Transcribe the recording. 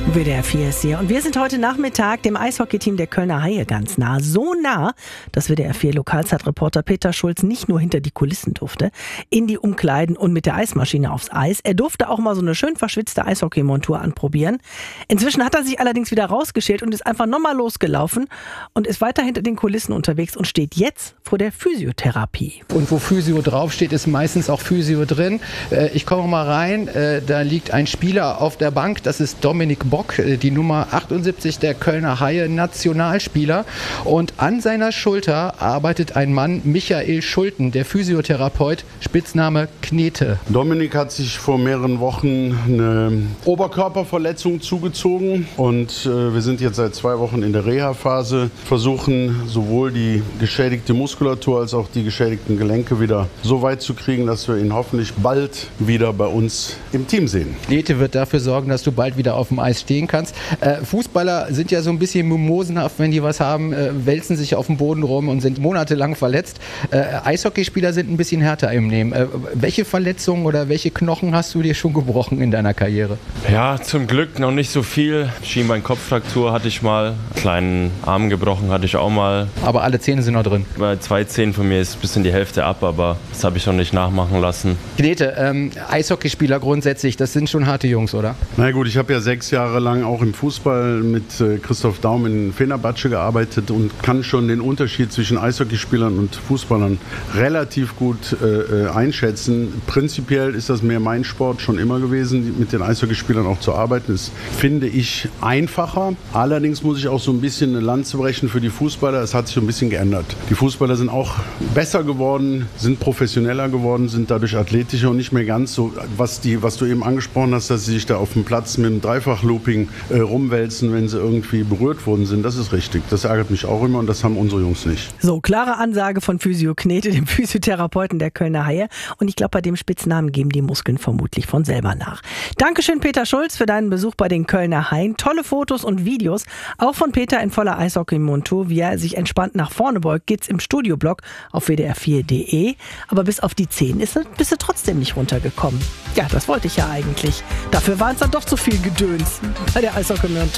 WDR 4 ist hier. Und wir sind heute Nachmittag dem Eishockeyteam der Kölner Haie ganz nah. So nah, dass WDR 4 Lokalzeitreporter Peter Schulz nicht nur hinter die Kulissen durfte, in die Umkleiden und mit der Eismaschine aufs Eis. Er durfte auch mal so eine schön verschwitzte Eishockeymontur anprobieren. Inzwischen hat er sich allerdings wieder rausgeschält und ist einfach nochmal losgelaufen und ist weiter hinter den Kulissen unterwegs und steht jetzt vor der Physiotherapie. Und wo Physio draufsteht, ist meistens auch Physio drin. Ich komme mal rein, da liegt ein Spieler auf der Bank, das ist Dominik Bock, die Nummer 78 der Kölner Haie, Nationalspieler. Und an seiner Schulter arbeitet ein Mann, Michael Schulten, der Physiotherapeut, Spitzname Knete. Dominik hat sich vor mehreren Wochen eine Oberkörperverletzung zugezogen und wir sind jetzt seit 2 Wochen in der Reha-Phase, versuchen sowohl die geschädigte Muskulatur als auch die geschädigten Gelenke wieder so weit zu kriegen, dass wir ihn hoffentlich bald wieder bei uns im Team sehen. Knete wird dafür sorgen, dass du bald wieder auf dem Eis stehen kannst. Fußballer sind ja so ein bisschen mimosenhaft, wenn die was haben, wälzen sich auf dem Boden rum und sind monatelang verletzt. Eishockeyspieler sind ein bisschen härter im Nehmen. Welche Verletzungen oder welche Knochen hast du dir schon gebrochen in deiner Karriere? Ja, zum Glück noch nicht so viel. Schienbeinkopffraktur hatte ich mal, kleinen Arm gebrochen hatte ich auch mal. Aber alle Zähne sind noch drin? Bei 2 Zähnen von mir ist ein bisschen die Hälfte ab, aber das habe ich noch nicht nachmachen lassen. Knete, Eishockeyspieler grundsätzlich, das sind schon harte Jungs, oder? Na gut, ich habe ja 6 Jahre lang auch im Fußball mit Christoph Daum in Fenerbahce gearbeitet und kann schon den Unterschied zwischen Eishockeyspielern und Fußballern relativ gut einschätzen. Prinzipiell ist das mehr mein Sport schon immer gewesen, mit den Eishockeyspielern auch zu arbeiten. Das finde ich einfacher. Allerdings muss ich auch so ein bisschen eine Lanze brechen für die Fußballer. Es hat sich so ein bisschen geändert. Die Fußballer sind auch besser geworden, sind professioneller geworden, sind dadurch athletischer und nicht mehr ganz so, was du eben angesprochen hast, dass sie sich da auf dem Platz mit dem Dreifachlooping rumwälzen, wenn sie irgendwie berührt worden sind. Das ist richtig. Das ärgert mich auch immer und das haben unsere Jungs nicht. So, klare Ansage von Physio Knete, dem Physiotherapeuten der Kölner Haie. Und ich glaube, bei dem Spitznamen geben die Muskeln vermutlich von selber nach. Dankeschön, Peter Schulz, für deinen Besuch bei den Kölner Haien. Tolle Fotos und Videos, auch von Peter in voller Eishockey-Montur, wie er sich entspannt nach vorne beugt, geht's im Studioblog auf wdr4.de. Aber bis auf die 10 bist du trotzdem nicht runtergekommen. Ja, das wollte ich ja eigentlich. Dafür war es dann doch zu viel Gedöns bei der Eishockey-Montur.